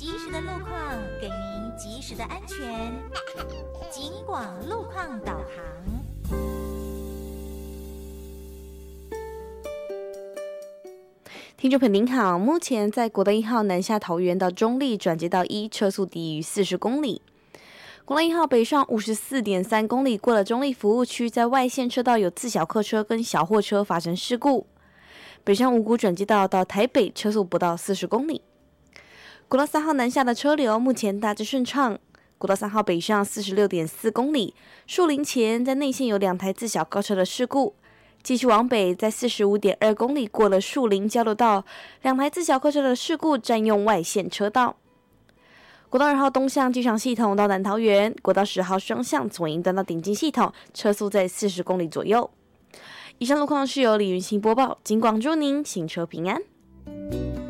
及时的路况，给您及时的安全。警广路况导航。 听众朋友您好，目前在国道1号南下桃园到中坜转接到1，车速低于40公里。国道1号北上54.3公里，过了中坜服务区，在外线车道有自小客车跟小货车发生事故。北上五股转接道到台北，车速不到40公里。国道3号南下的车流目前大致顺畅。国道3号北上46.4公里，树林前在内线有2台自小客车的事故。继续往北，在45.2公里过了树林交流道，2台自小客车的事故占用外线车道。国道2号东向机场系统到南桃园，国道10号双向左营端到顶金系统，车速在40公里左右。以上路况是由李云欣播报，警广祝您行车平安。